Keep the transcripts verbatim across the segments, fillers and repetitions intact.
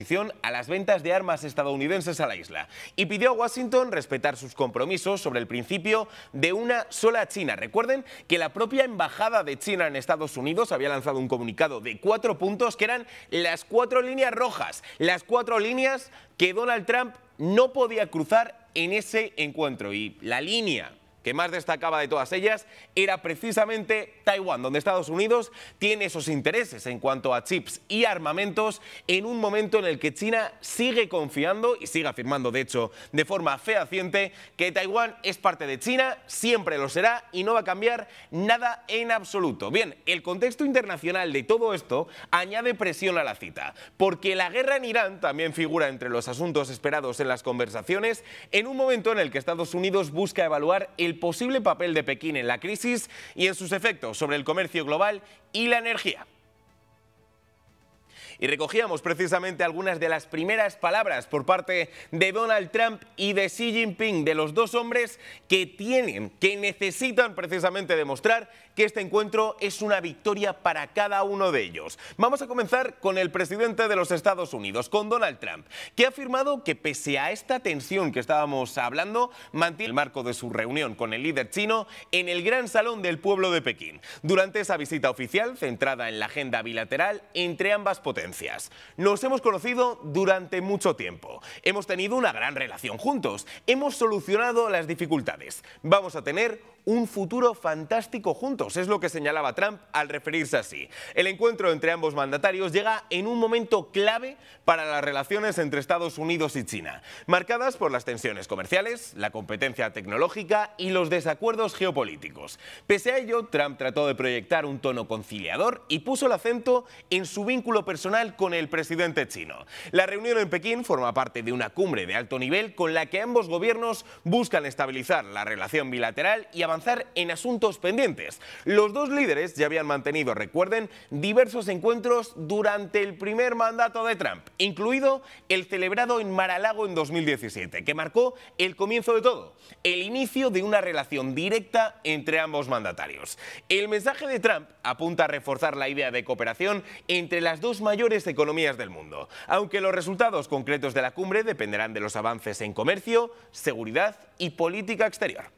a las ventas de armas estadounidenses a la isla y pidió a Washington respetar sus compromisos sobre el principio de una sola China. Recuerden que la propia embajada de China en Estados Unidos había lanzado un comunicado de cuatro puntos que eran las cuatro líneas rojas, las cuatro líneas que Donald Trump no podía cruzar en ese encuentro, y la línea que más destacaba de todas ellas era precisamente Taiwán, donde Estados Unidos tiene esos intereses en cuanto a chips y armamentos en un momento en el que China sigue confiando y sigue afirmando, de hecho, de forma fehaciente, que Taiwán es parte de China, siempre lo será y no va a cambiar nada en absoluto. Bien, el contexto internacional de todo esto añade presión a la cita, porque la guerra en Irán también figura entre los asuntos esperados en las conversaciones, en un momento en el que Estados Unidos busca evaluar el el posible papel de Pekín en la crisis y en sus efectos sobre el comercio global y la energía. Y recogíamos precisamente algunas de las primeras palabras por parte de Donald Trump y de Xi Jinping, de los dos hombres que tienen, que necesitan precisamente demostrar que este encuentro es una victoria para cada uno de ellos. Vamos a comenzar con el presidente de los Estados Unidos, con Donald Trump, que ha afirmado que pese a esta tensión que estábamos hablando, mantiene el marco de su reunión con el líder chino en el Gran Salón del Pueblo de Pekín, durante esa visita oficial centrada en la agenda bilateral entre ambas potencias. Nos hemos conocido durante mucho tiempo, hemos tenido una gran relación juntos, hemos solucionado las dificultades, vamos a tener un futuro fantástico juntos, es lo que señalaba Trump al referirse así. El encuentro entre ambos mandatarios llega en un momento clave para las relaciones entre Estados Unidos y China, marcadas por las tensiones comerciales, la competencia tecnológica y los desacuerdos geopolíticos. Pese a ello, Trump trató de proyectar un tono conciliador y puso el acento en su vínculo personal con el presidente chino. La reunión en Pekín forma parte de una cumbre de alto nivel con la que ambos gobiernos buscan estabilizar la relación bilateral y avanzar en asuntos pendientes. Los dos líderes ya habían mantenido, recuerden, diversos encuentros durante el primer mandato de Trump, incluido el celebrado en Mar-a-Lago en dos mil diecisiete, que marcó el comienzo de todo, el inicio de una relación directa entre ambos mandatarios. El mensaje de Trump apunta a reforzar la idea de cooperación entre las dos mayores economías del mundo, aunque los resultados concretos de la cumbre dependerán de los avances en comercio, seguridad y política exterior.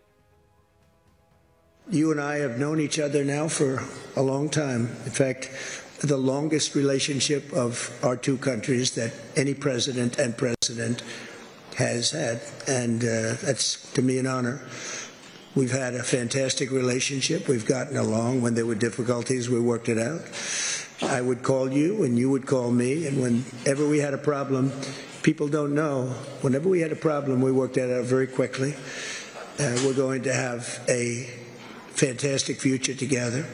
You and I have known each other now for a long time. In fact, the longest relationship of our two countries that any president and president has had. And uh, that's, to me, an honor. We've had a fantastic relationship. We've gotten along. When there were difficulties, we worked it out. I would call you and you would call me. And whenever we had a problem, people don't know, whenever we had a problem, we worked that out very quickly. Uh, we're going to have a fantastic future together.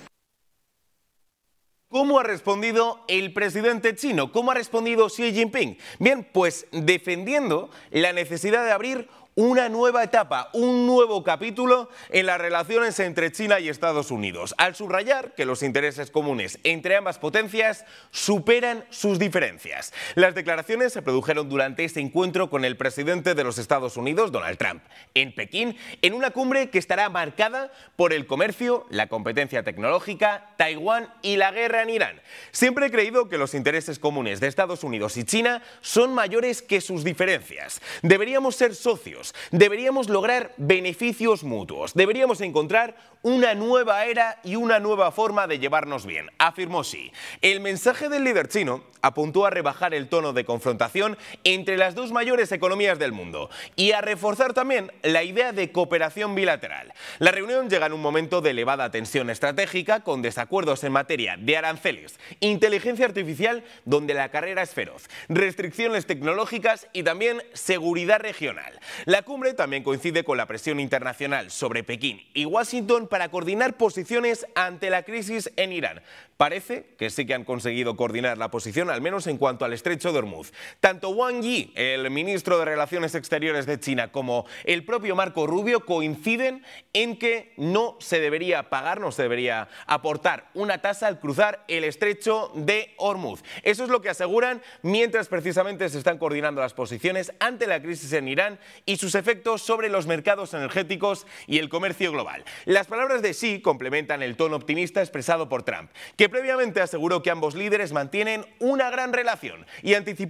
¿Cómo ha respondido el presidente chino? ¿Cómo ha respondido Xi Jinping? Bien, pues defendiendo la necesidad de abrir una nueva etapa, un nuevo capítulo en las relaciones entre China y Estados Unidos, al subrayar que los intereses comunes entre ambas potencias superan sus diferencias. Las declaraciones se produjeron durante este encuentro con el presidente de los Estados Unidos, Donald Trump, en Pekín, en una cumbre que estará marcada por el comercio, la competencia tecnológica, Taiwán y la guerra en Irán. Siempre he creído que los intereses comunes de Estados Unidos y China son mayores que sus diferencias. Deberíamos ser socios. Deberíamos lograr beneficios mutuos, deberíamos encontrar una nueva era y una nueva forma de llevarnos bien, afirmó Xi. El mensaje del líder chino apuntó a rebajar el tono de confrontación entre las dos mayores economías del mundo y a reforzar también la idea de cooperación bilateral. La reunión llega en un momento de elevada tensión estratégica, con desacuerdos en materia de aranceles, inteligencia artificial, donde la carrera es feroz, restricciones tecnológicas y también seguridad regional. La cumbre también coincide con la presión internacional sobre Pekín y Washington para coordinar posiciones ante la crisis en Irán. Parece que sí que han conseguido coordinar la posición, al menos en cuanto al estrecho de Hormuz. Tanto Wang Yi, el ministro de Relaciones Exteriores de China, como el propio Marco Rubio coinciden en que no se debería pagar, no se debería aportar una tasa al cruzar el estrecho de Hormuz. Eso es lo que aseguran mientras precisamente se están coordinando las posiciones ante la crisis en Irán y sus efectos sobre los mercados energéticos y el comercio global. Las palabras de Xi complementan el tono optimista expresado por Trump, que previamente aseguró que ambos líderes mantienen una gran relación y anticipó